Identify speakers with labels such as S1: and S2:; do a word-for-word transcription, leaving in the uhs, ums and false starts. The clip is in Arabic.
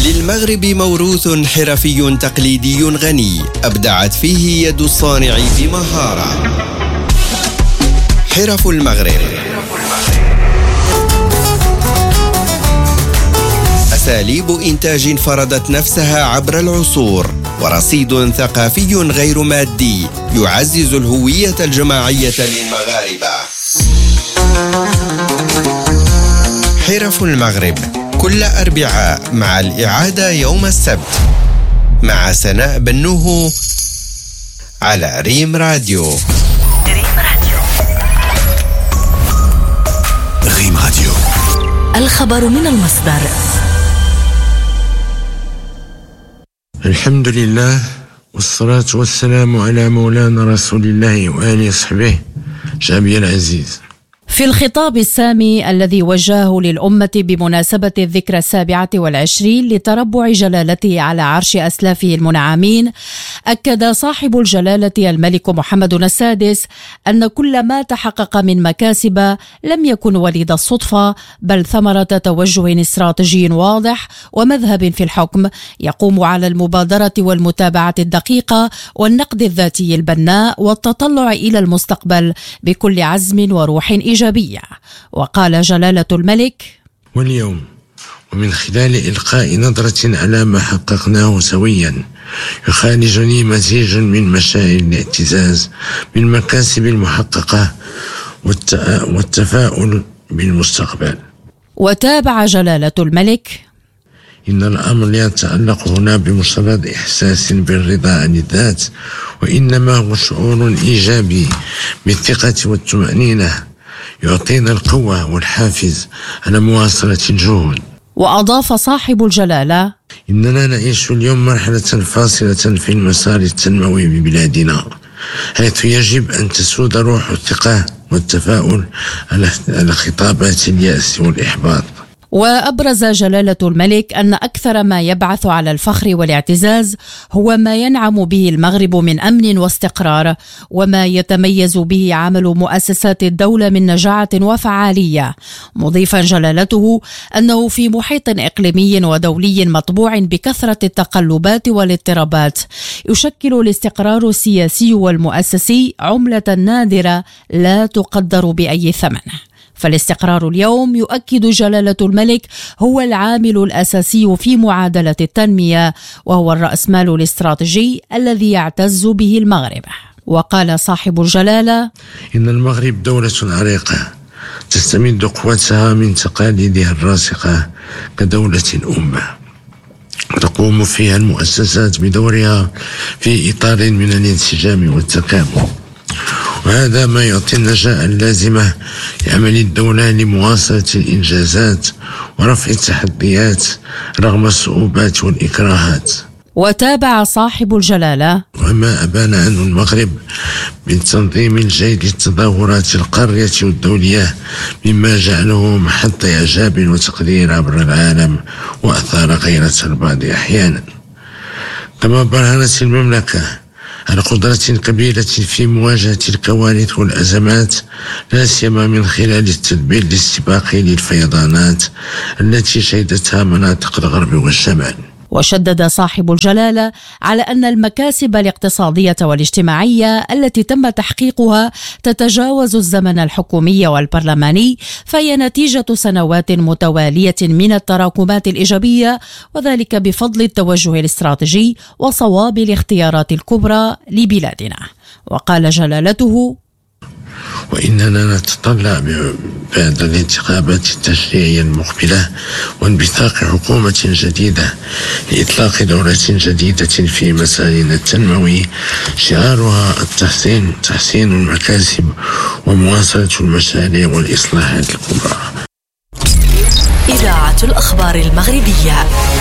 S1: للمغرب موروث حرفي تقليدي غني أبدعت فيه يد الصانع بمهارة. حرف المغرب، أساليب إنتاج فرضت نفسها عبر العصور، ورصيد ثقافي غير مادي يعزز الهوية الجماعية للمغاربة. حرف المغرب كل أربعاء مع الإعادة يوم السبت مع سناء بنوه على ريم راديو. ريم راديو
S2: ريم راديو
S3: الخبر من المصدر.
S4: الحمد لله والصلاة والسلام على مولانا رسول الله وآله وصحبه. شعبي العزيز،
S3: في الخطاب السامي الذي وجهه للأمة بمناسبة الذكرى السابعة والعشرين لتربع جلالته على عرش أسلافه المنعمين، أكد صاحب الجلالة الملك محمد السادس أن كل ما تحقق من مكاسب لم يكن وليد الصدفة، بل ثمرة توجه استراتيجي واضح ومذهب في الحكم يقوم على المبادرة والمتابعة الدقيقة والنقد الذاتي البناء والتطلع إلى المستقبل بكل عزم وروح إيجابية. وقال جلالة الملك:
S4: واليوم ومن خلال إلقاء نظرة على ما حققناه سويا يخالجني مزيج من مشاعر الاعتزاز بالمكاسب المحققة والتفاؤل بالمستقبل.
S3: وتابع جلالة الملك:
S4: إن الأمر لا يتعلق هنا بمجرد إحساس بالرضا عن الذات، وإنما هو شعور إيجابي بالثقة والطمأنينة يعطينا القوة والحافز على مواصلة الجهود.
S3: وأضاف صاحب الجلالة:
S4: إننا نعيش اليوم مرحلة فاصلة في المسار التنموي ببلادنا، حيث يجب أن تسود روح الثقة والتفاؤل على خطابات اليأس والإحباط.
S3: وأبرز جلالة الملك أن أكثر ما يبعث على الفخر والاعتزاز هو ما ينعم به المغرب من أمن واستقرار، وما يتميز به عمل مؤسسات الدولة من نجاعة وفعالية، مضيفا جلالته أنه في محيط إقليمي ودولي مطبوع بكثرة التقلبات والاضطرابات، يشكل الاستقرار السياسي والمؤسسي عملة نادرة لا تقدر بأي ثمن. فالاستقرار اليوم، يؤكد جلالة الملك، هو العامل الأساسي في معادلة التنمية، وهو الرأسمال الاستراتيجي الذي يعتز به المغرب. وقال صاحب الجلالة:
S4: إن المغرب دولة عريقة تستمد قوتها من تقاليدها الراسخة كدولة أمة، تقوم فيها المؤسسات بدورها في إطار من الانسجام والتكامل، وهذا ما يعطي النجاة اللازمة لعمل الدولة لمواصلة الإنجازات ورفع التحديات رغم الصعوبات والإكراهات.
S3: وتابع صاحب الجلالة:
S4: وما أبان عنه المغرب من تنظيم الجيد للتظاهرات القارية والدولية مما جعله محط إعجاب وتقدير عبر العالم وأثار غيرة البعض أحيانا. كما برهنت المملكة على قدرة كبيرة في مواجهة الكوارث والأزمات، لا سيما من خلال التدبير الاستباقي للفيضانات التي شهدتها مناطق الغرب والشمال.
S3: وشدد صاحب الجلالة على أن المكاسب الاقتصادية والاجتماعية التي تم تحقيقها تتجاوز الزمن الحكومي والبرلماني، فهي نتيجة سنوات متوالية من التراكمات الإيجابية، وذلك بفضل التوجه الاستراتيجي وصواب الاختيارات الكبرى لبلادنا. وقال جلالته:
S4: وإننا نتطلع بعد الانتخابات التشريعية المقبلة وانبثاق حكومة جديدة لإطلاق دورة جديدة في مسارنا التنموي شعارها التحسين تحسين المكاسب ومواصلة المشاريع والإصلاحات الكبرى.
S3: إذاعة الأخبار المغربية.